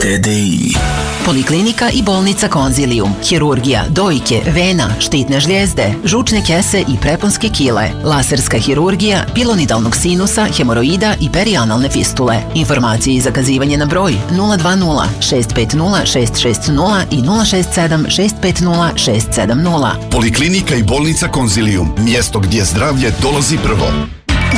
TDI. Poliklinika i bolnica Konzilium, hirurgija, dojke, vena, štitne žlijezde, žučne kese i preponske kile, laserska hirurgija, pilonidalnog sinusa, hemoroida i perianalne fistule. Informacije i zakazivanje na broj 020 650 660 i 067 650 670. Poliklinika i bolnica Konzilium, mjesto gdje zdravlje dolazi prvo.